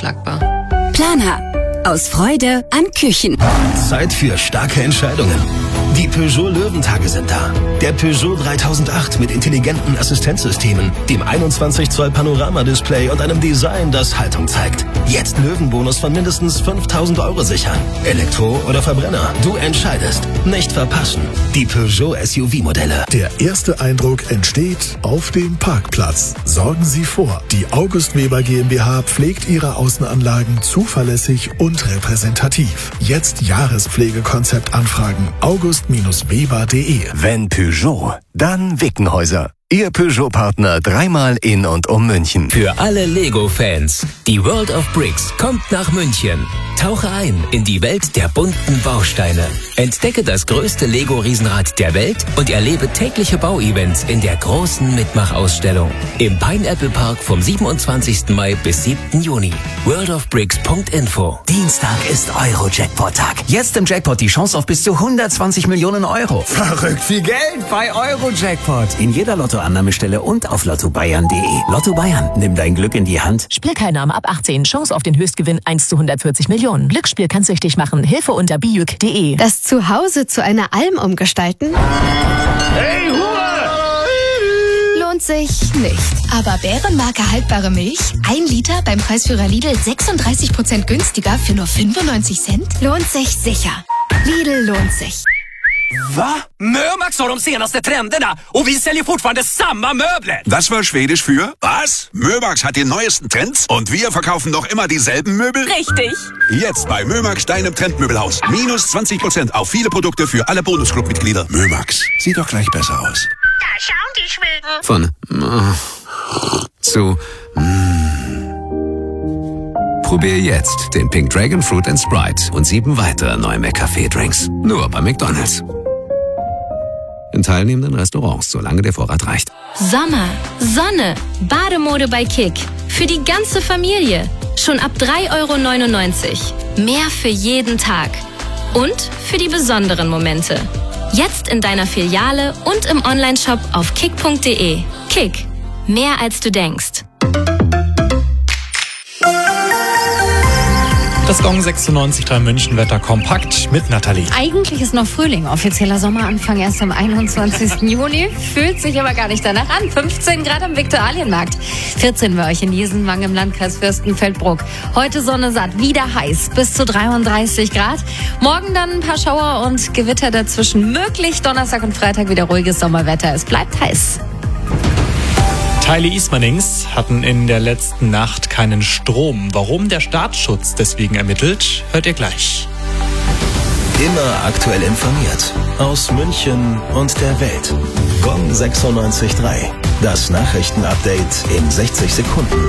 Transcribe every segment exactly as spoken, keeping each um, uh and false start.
unschlagbar. Planer. Aus Freude an Küchen. Zeit für starke Entscheidungen. Die Peugeot Löwentage sind da. Der Peugeot dreitausendacht mit intelligenten Assistenzsystemen, dem einundzwanzig Zoll Panoramadisplay und einem Design, das Haltung zeigt. Jetzt Löwenbonus von mindestens fünftausend Euro sichern. Elektro oder Verbrenner, du entscheidest. Nicht verpassen. Die Peugeot S U V-Modelle. Der erste Eindruck entsteht auf dem Parkplatz. Sorgen Sie vor. Die August Weber GmbH pflegt Ihre Außenanlagen zuverlässig und repräsentativ. Jetzt Jahrespflegekonzept anfragen. august Weber punkt de. Wenn Peugeot, dann Wickenhäuser. Ihr Peugeot-Partner dreimal in und um München. Für alle Lego-Fans, die World of Bricks kommt nach München. Tauche ein in die Welt der bunten Bausteine. Entdecke das größte Lego-Riesenrad der Welt und erlebe tägliche Bauevents in der großen Mitmachausstellung. Im Pineapple Park vom siebenundzwanzigsten Mai bis siebten Juni. world of bricks punkt info. Dienstag ist Euro-Jackpot-Tag. Jetzt im Jackpot die Chance auf bis zu hundertzwanzig Millionen Euro. Verrückt viel Geld bei Euro-Jackpot. In jeder Lottoannahmestelle und auf lotto bayern punkt de. Lotto Bayern, nimm dein Glück in die Hand. Spielteilnahme ab achtzehn. Chance auf den Höchstgewinn eins zu hundertvierzig Millionen. Glücksspiel kann süchtig machen. Hilfe unter bijuk punkt de. Das Zuhause zu einer Alm umgestalten? Hey, Ruhe! Lohnt sich nicht. Aber Bärenmarke haltbare Milch? Ein Liter beim Preisführer Lidl sechsunddreißig Prozent günstiger für nur fünfundneunzig Cent? Lohnt sich sicher. Lidl lohnt sich. Va? Mömax har de senaste trenderna och vi säljer fortfarande samma möbler. Das war Schwedisch für was? Mömax hat die neuesten Trends und wir verkaufen noch immer dieselben Möbel? Richtig. Jetzt bei Mömax, deinem Trendmöbelhaus. Minus zwanzig Prozent auf viele Produkte für alle Bonusclub-Mitglieder. Mömax, sieht doch gleich besser aus. Da schauen die Schweden. Von äh, zu mm. Probier jetzt den Pink Dragon Fruit and Sprite und sieben weitere neue McCafé-Drinks. Nur bei McDonald's. In teilnehmenden Restaurants, solange der Vorrat reicht. Sommer, Sonne, Bademode bei Kick. Für die ganze Familie. Schon ab drei Euro neunundneunzig. Mehr für jeden Tag. Und für die besonderen Momente. Jetzt in deiner Filiale und im Onlineshop auf kick punkt de. Kick. Mehr als du denkst. Das Gong sechsundneunzig Komma drei München Wetter kompakt mit Nathalie. Eigentlich ist noch Frühling, offizieller Sommeranfang erst am einundzwanzigsten Juni. Fühlt sich aber gar nicht danach an. fünfzehn Grad am Viktualienmarkt. vierzehn bei euch in Jesenwang im Landkreis Fürstenfeldbruck. Heute Sonne satt, wieder heiß, bis zu dreiunddreißig Grad. Morgen dann ein paar Schauer und Gewitter dazwischen möglich. Donnerstag und Freitag wieder ruhiges Sommerwetter. Es bleibt heiß. Teile Ismanings hatten in der letzten Nacht keinen Strom. Warum der Staatsschutz deswegen ermittelt, hört ihr gleich. Immer aktuell informiert. Aus München und der Welt. Gong sechsundneunzig Komma drei. Das Nachrichtenupdate in sechzig Sekunden.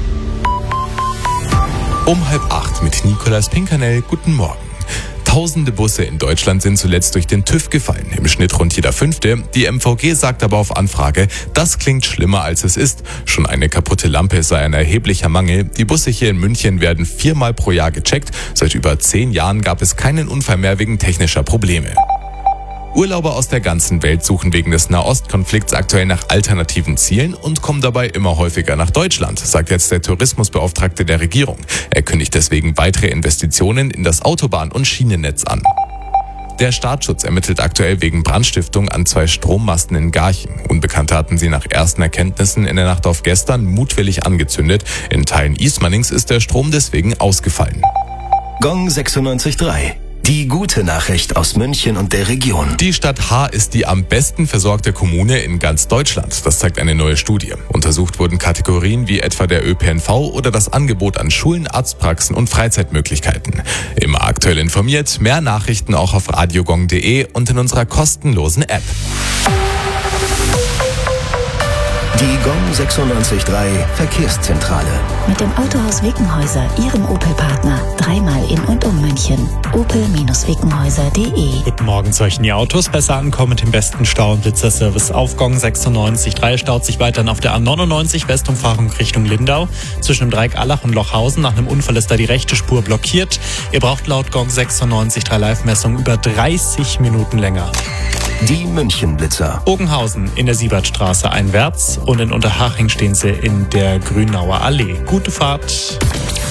Um halb acht mit Nicolas Pinkernell. Guten Morgen. Tausende Busse in Deutschland sind zuletzt durch den TÜV gefallen, im Schnitt rund jeder fünfte. Die M V G sagt aber auf Anfrage, das klingt schlimmer als es ist. Schon eine kaputte Lampe sei ein erheblicher Mangel. Die Busse hier in München werden viermal pro Jahr gecheckt. Seit über zehn Jahren gab es keinen Unfall mehr wegen technischer Probleme. Urlauber aus der ganzen Welt suchen wegen des Nahostkonflikts aktuell nach alternativen Zielen und kommen dabei immer häufiger nach Deutschland, sagt jetzt der Tourismusbeauftragte der Regierung. Er kündigt deswegen weitere Investitionen in das Autobahn- und Schienennetz an. Der Staatsschutz ermittelt aktuell wegen Brandstiftung an zwei Strommasten in Garching. Unbekannte hatten sie nach ersten Erkenntnissen in der Nacht auf gestern mutwillig angezündet. In Teilen Ismanings ist der Strom deswegen ausgefallen. Gong sechsundneunzig Komma drei. Die gute Nachricht aus München und der Region. Die Stadt Haar ist die am besten versorgte Kommune in ganz Deutschland. Das zeigt eine neue Studie. Untersucht wurden Kategorien wie etwa der Ö P N V oder das Angebot an Schulen, Arztpraxen und Freizeitmöglichkeiten. Immer aktuell informiert, mehr Nachrichten auch auf radiogong punkt de und in unserer kostenlosen App. Die Gong sechsundneunzig Komma drei Verkehrszentrale. Mit dem Autohaus Wickenhäuser, Ihrem Opel-Partner. Dreimal in und um München. opel wickenhäuser punkt de. Guten Morgen, sollten die Autos besser ankommen mit dem besten Stau- und Blitzerservice auf Gong sechsundneunzig Komma drei. Staut sich weiterhin auf der A neunundneunzig Westumfahrung Richtung Lindau. Zwischen dem Dreieck Allach und Lochhausen. Nach einem Unfall ist da die rechte Spur blockiert. Ihr braucht laut Gong sechsundneunzig Komma drei Live-Messung über dreißig Minuten länger. Die München-Blitzer. Bogenhausen in der Siebertstraße einwärts und in Unterhaching stehen sie in der Grünauer Allee. Gute Fahrt.